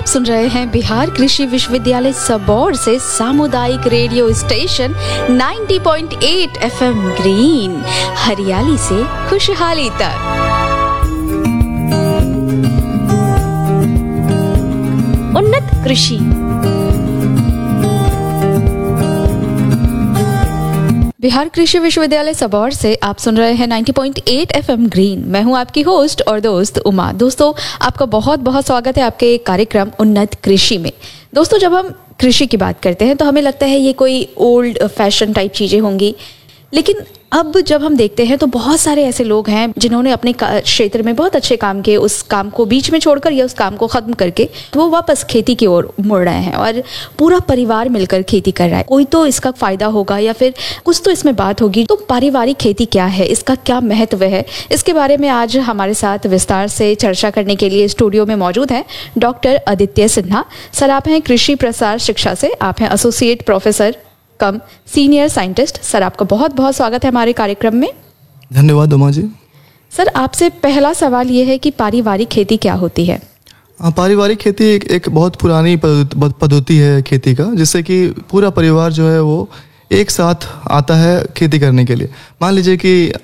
आप सुन रहे हैं बिहार कृषि विश्वविद्यालय सबौर से सामुदायिक रेडियो स्टेशन 90.8 FM ग्रीन, हरियाली से खुशहाली तक। उन्नत कृषि। बिहार कृषि विश्वविद्यालय सबौर से आप सुन रहे हैं 90.8 FM ग्रीन। मैं हूं आपकी होस्ट और दोस्त उमा। दोस्तों, आपका बहुत बहुत स्वागत है आपके कार्यक्रम उन्नत कृषि में। दोस्तों, जब हम कृषि की बात करते हैं तो हमें लगता है ये कोई ओल्ड फैशन टाइप चीज़ें होंगी, लेकिन अब जब हम देखते हैं तो बहुत सारे ऐसे लोग हैं जिन्होंने अपने क्षेत्र में बहुत अच्छे काम किए, उस काम को बीच में छोड़कर या उस काम को ख़त्म करके वो वापस खेती की ओर मुड़ रहे हैं और पूरा परिवार मिलकर खेती कर रहा है। कोई तो इसका फ़ायदा होगा या फिर कुछ तो इसमें बात होगी। तो पारिवारिक खेती क्या है, इसका क्या महत्व है, इसके बारे में आज हमारे साथ विस्तार से चर्चा करने के लिए स्टूडियो में मौजूद हैं डॉक्टर आदित्य सिन्हा। सर, आप हैं कृषि प्रसार शिक्षा से, आप हैं एसोसिएट प्रोफेसर कम सीनियर साइंटिस्ट। सर, आपका बहुत बहुत स्वागत है हमारे कार्यक्रम में। धन्यवाद उमा जी। सर, आपसे पहला सवाल ये है कि पारिवारिक खेती क्या होती है? पारिवारिक खेती एक बहुत पुरानी पद्धति है खेती का, जिससे कि पूरा परिवार जो है वो एक साथ आता है खेती करने के लिए। मान लीजिए कि